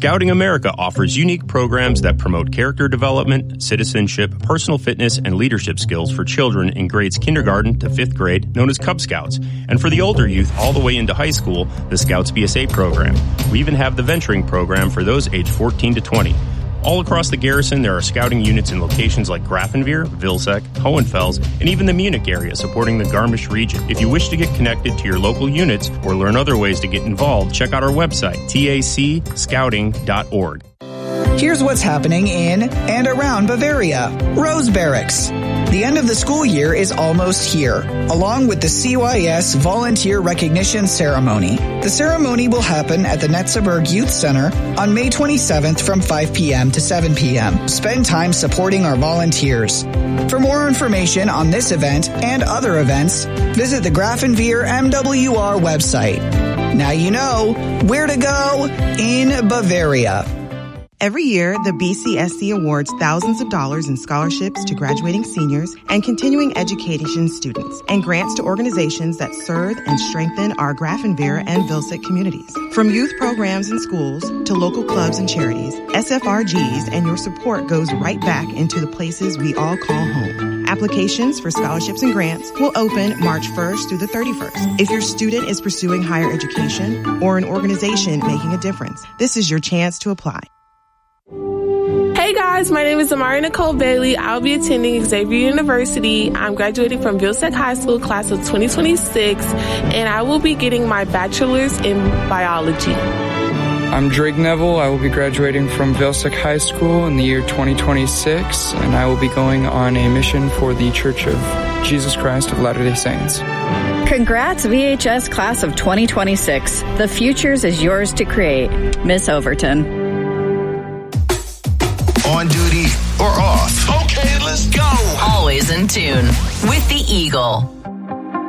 Scouting America offers unique programs that promote character development, citizenship, personal fitness, and leadership skills for children in grades kindergarten to 5th grade, known as Cub Scouts. And for the older youth all the way into high school, the Scouts BSA program. We even have the Venturing program for those aged 14 to 20. All across the garrison, there are scouting units in locations like Grafenwehr, Vilseck, Hohenfels, and even the Munich area supporting the Garmisch region. If you wish to get connected to your local units or learn other ways to get involved, check out our website, tacscouting.org. Here's what's happening in and around Bavaria. Rose Barracks. The end of the school year is almost here, along with the CYS Volunteer Recognition Ceremony. The ceremony will happen at the Netzeberg Youth Center on May 27th from 5 p.m. to 7 p.m. Spend time supporting our volunteers. For more information on this event and other events, visit the Grafenwehr MWR website. Now you know where to go in Bavaria. Every year, the BCSC awards thousands of dollars in scholarships to graduating seniors and continuing education students, and grants to organizations that serve and strengthen our Grafenwehr and Vilseck communities. From youth programs in schools to local clubs and charities, SFRGs and your support goes right back into the places we all call home. Applications for scholarships and grants will open March 1st through the 31st. If your student is pursuing higher education or an organization making a difference, this is your chance to apply. Hey guys, my name is Amari Nicole Bailey. I'll be attending Xavier University. I'm graduating from Vilseck High School class of 2026, and I will be getting my bachelor's in biology. I'm Drake Neville. I will be graduating from Vilseck High School in the year 2026, and I will be going on a mission for the Church of Jesus Christ of Latter-day Saints. Congrats, VHS class of 2026. The futures is yours to create. Miss Overton. On duty or off? Okay, let's go. Always in tune with the Eagle.